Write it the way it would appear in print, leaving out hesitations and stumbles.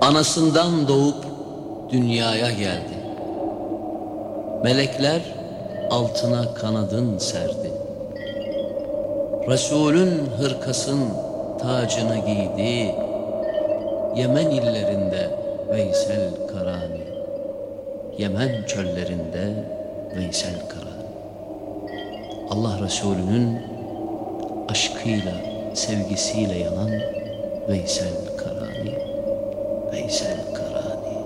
Anasından doğup dünyaya geldi. Melekler altına kanadın serdi. Resulün hırkasın tacını giydi. Yemen illerinde Veysel Karani, Yemen çöllerinde Veysel Karani. Allah Resulü'nün aşkıyla, sevgisiyle yanan Veysel